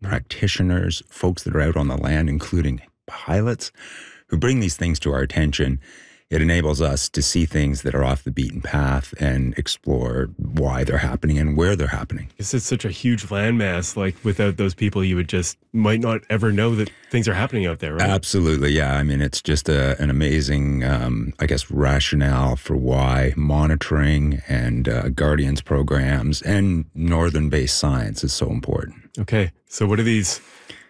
practitioners, folks that are out on the land, including pilots, who bring these things to our attention. It enables us to see things that are off the beaten path and explore why they're happening and where they're happening. It's such a huge landmass. Like without those people, you would just might not ever know that things are happening out there, right? Absolutely, yeah. I mean, it's just an amazing, rationale for why monitoring and Guardians programs and northern-based science is so important. Okay, so what are these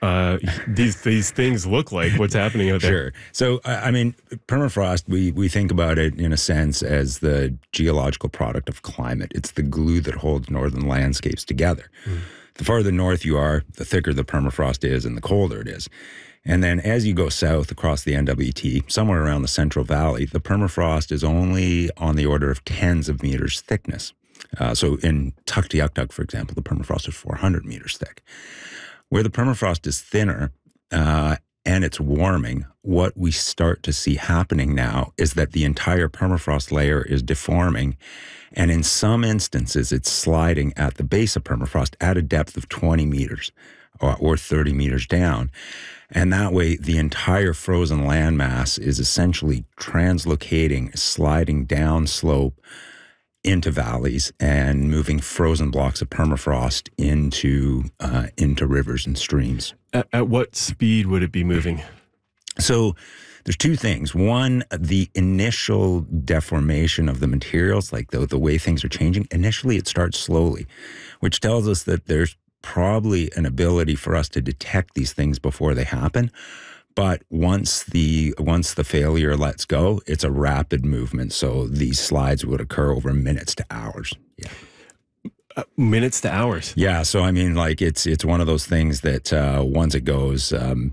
things look like? What's happening out there? Sure. So, permafrost, we think about it in a sense as the geological product of climate. It's the glue that holds northern landscapes together. The farther north you are, the thicker the permafrost is and the colder it is. And then as you go south across the NWT, somewhere around the Central Valley, the permafrost is only on the order of tens of meters thickness. So in Tuktoyaktuk, for example, the permafrost is 400 meters thick. Where the permafrost is thinner and it's warming, what we start to see happening now is that the entire permafrost layer is deforming. And in some instances, it's sliding at the base of permafrost at a depth of 20 meters or 30 meters down. And that way, the entire frozen landmass is essentially translocating, sliding down slope into valleys and moving frozen blocks of permafrost into rivers and streams. At what speed would it be moving? So there's two things. One, the initial deformation of the materials, like the way things are changing, initially it starts slowly, which tells us that there's probably an ability for us to detect these things before they happen. But once the failure lets go, it's a rapid movement. So these slides would occur over minutes to hours. Yeah. Minutes to hours. Yeah. So I mean, like it's one of those things that once it goes,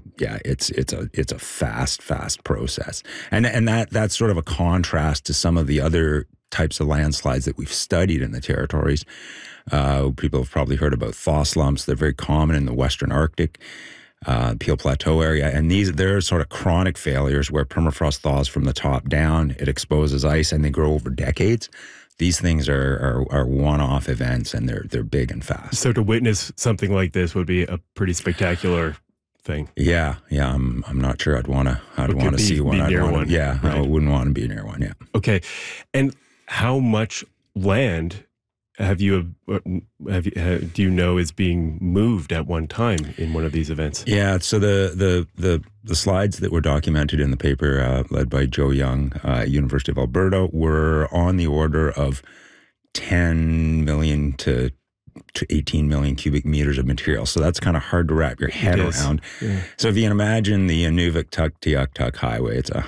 it's a fast process, and that's sort of a contrast to some of the other types of landslides that we've studied in the territories. People have probably heard about thaw slumps. They're very common in the Western Arctic. Peel Plateau area, and they're sort of chronic failures where permafrost thaws from the top down, it exposes ice, and they grow over decades. These things are one-off events, and they're big and fast. So to witness something like this would be a pretty spectacular thing. Yeah. I'm not sure I'd want to see one. Be near one. Yeah, right. I wouldn't want to be near one. Yeah. Okay, and how much land do you know is being moved at one time in one of these events? Yeah, so the slides that were documented in the paper led by Joe Young at University of Alberta were on the order of 10 million to 18 million cubic meters of material. So that's kind of hard to wrap your head around. Yeah. So if you can imagine the Inuvik Tuktoyaktuk Highway, it's a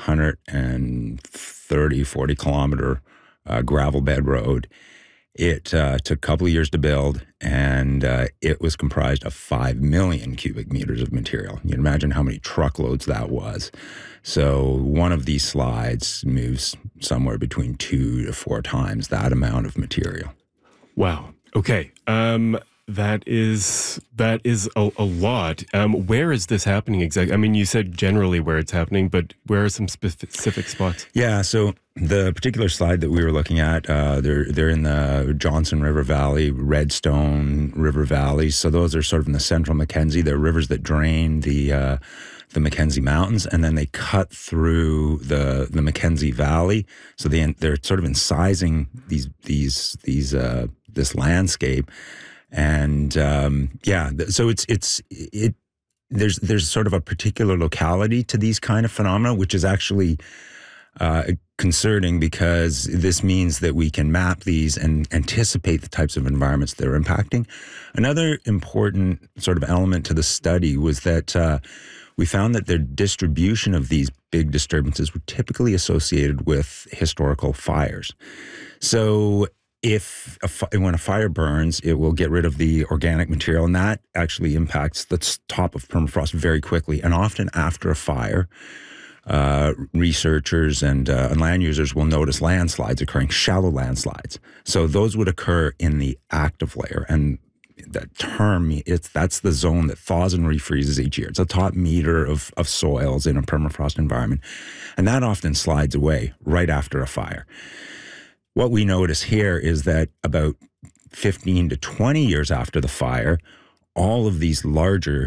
40 kilometer gravel bed road. It took a couple of years to build, and it was comprised of 5 million cubic meters of material. You can imagine how many truckloads that was. So one of these slides moves somewhere between 2 to 4 times that amount of material. Wow. Okay. That is a lot. Where is this happening exactly? I mean, you said generally where it's happening, but where are some specific spots? Yeah, so the particular slide that we were looking at, they're in the Johnson River Valley, Redstone River Valley. So those are sort of in the central Mackenzie. They're rivers that drain the Mackenzie Mountains, and then they cut through the Mackenzie Valley. So they're sort of incising this landscape. And so there's sort of a particular locality to these kind of phenomena, which is actually concerning because this means that we can map these and anticipate the types of environments they're impacting. Another important sort of element to the study was that we found that the distribution of these big disturbances were typically associated with historical fires. So when a fire burns, it will get rid of the organic material, and that actually impacts the top of permafrost very quickly. And often after a fire, researchers and land users will notice landslides occurring, shallow landslides. So those would occur in the active layer, and that term, that's the zone that thaws and refreezes each year. It's a top meter of soils in a permafrost environment, and that often slides away right after a fire. What we notice here is that about 15 to 20 years after the fire, all of these larger